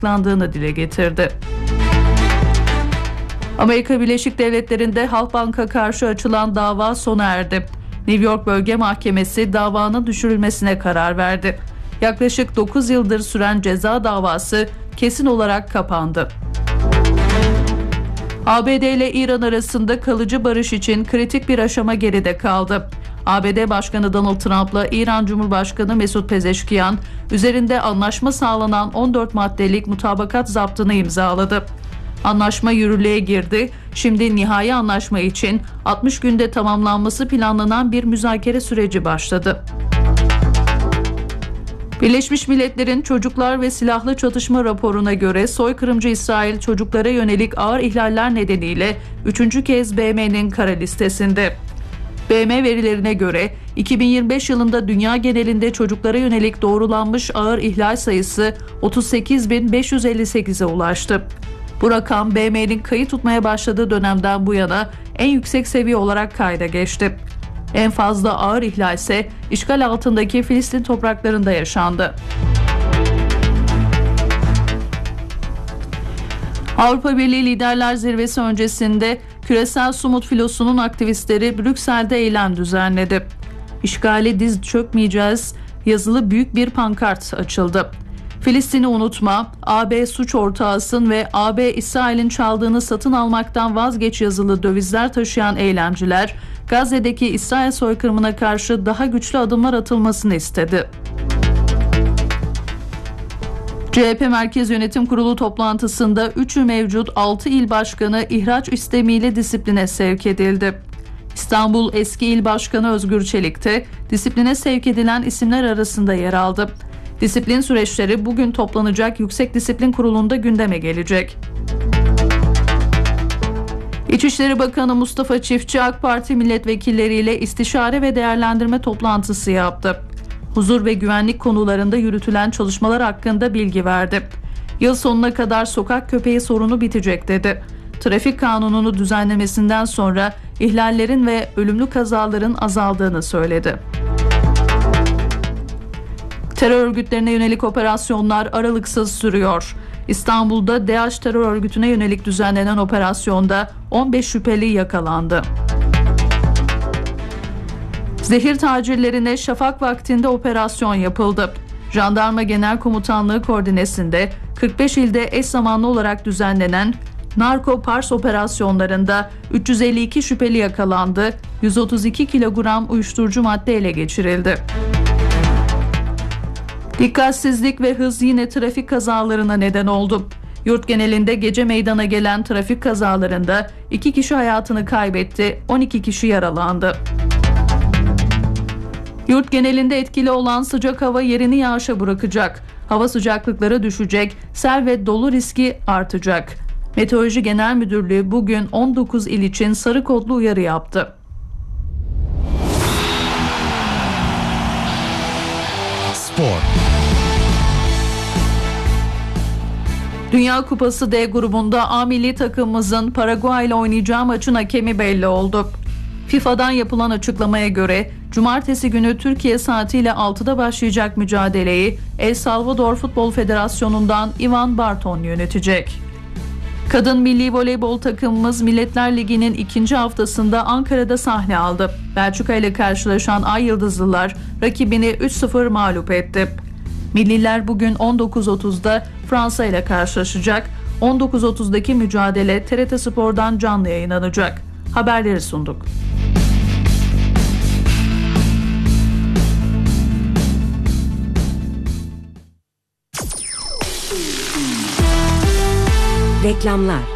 açıklandığını dile getirdi. Amerika Birleşik Devletleri'nde Halkbank'a karşı açılan dava sona erdi. New York Bölge Mahkemesi davanın düşürülmesine karar verdi. Yaklaşık 9 yıldır süren ceza davası kesin olarak kapandı. ABD ile İran arasında kalıcı barış için kritik bir aşama geride kaldı. ABD Başkanı Donald Trump'la İran Cumhurbaşkanı Mesut Pezeşkiyan üzerinde anlaşma sağlanan 14 maddelik mutabakat zaptını imzaladı. Anlaşma yürürlüğe girdi. Şimdi nihai anlaşma için 60 günde tamamlanması planlanan bir müzakere süreci başladı. Birleşmiş Milletler'in Çocuklar ve Silahlı Çatışma raporuna göre soykırımcı İsrail çocuklara yönelik ağır ihlaller nedeniyle 3. kez BM'nin kara listesinde. BM verilerine göre 2025 yılında dünya genelinde çocuklara yönelik doğrulanmış ağır ihlal sayısı 38.558'e ulaştı. Bu rakam BM'nin kayıt tutmaya başladığı dönemden bu yana en yüksek seviye olarak kayda geçti. En fazla ağır ihlal ise işgal altındaki Filistin topraklarında yaşandı. Avrupa Birliği Liderler Zirvesi öncesinde küresel somut filosunun aktivistleri Brüksel'de eylem düzenledi. İşgale diz çökmeyeceğiz yazılı büyük bir pankart açıldı. Filistin'i unutma, AB suç ortağısın ve AB İsrail'in çaldığını satın almaktan vazgeç yazılı dövizler taşıyan eylemciler, Gazze'deki İsrail soykırımına karşı daha güçlü adımlar atılmasını istedi. CHP Merkez Yönetim Kurulu toplantısında 3'ü mevcut 6 il başkanı ihraç istemiyle disipline sevk edildi. İstanbul Eski İl Başkanı Özgür Çelik de disipline sevk edilen isimler arasında yer aldı. Disiplin süreçleri bugün toplanacak Yüksek Disiplin Kurulu'nda gündeme gelecek. İçişleri Bakanı Mustafa Çiftçi AK Parti milletvekilleriyle istişare ve değerlendirme toplantısı yaptı. Huzur ve güvenlik konularında yürütülen çalışmalar hakkında bilgi verdi. Yıl sonuna kadar sokak köpeği sorunu bitecek dedi. Trafik kanununu düzenlemesinden sonra ihlallerin ve ölümlü kazaların azaldığını söyledi. Terör örgütlerine yönelik operasyonlar aralıksız sürüyor. İstanbul'da DAEŞ terör örgütüne yönelik düzenlenen operasyonda 15 şüpheli yakalandı. Zehir tacirlerine şafak vaktinde operasyon yapıldı. Jandarma Genel Komutanlığı koordinesinde 45 ilde eş zamanlı olarak düzenlenen Narko Pars operasyonlarında 352 şüpheli yakalandı, 132 kilogram uyuşturucu madde ele geçirildi. Dikkatsizlik ve hız yine trafik kazalarına neden oldu. Yurt genelinde gece meydana gelen trafik kazalarında 2 kişi hayatını kaybetti, 12 kişi yaralandı. Yurt genelinde etkili olan sıcak hava yerini yağışa bırakacak. Hava sıcaklıkları düşecek, sel ve dolu riski artacak. Meteoroloji Genel Müdürlüğü bugün 19 il için sarı kodlu uyarı yaptı. Spor. Dünya Kupası D grubunda A milli takımımızın Paraguay ile oynayacağı maçın hakemi belli oldu. FIFA'dan yapılan açıklamaya göre Cumartesi günü Türkiye saatiyle 6'da başlayacak mücadeleyi El Salvador Futbol Federasyonu'ndan Ivan Barton yönetecek. Kadın milli voleybol takımımız Milletler Ligi'nin 2. haftasında Ankara'da sahne aldı. Belçika ile karşılaşan Ay Yıldızlılar rakibini 3-0 mağlup etti. Milliler bugün 19.30'da Fransa ile karşılaşacak. 19.30'daki mücadele TRT Spor'dan canlı yayınlanacak. Haberleri sunduk. Reklamlar.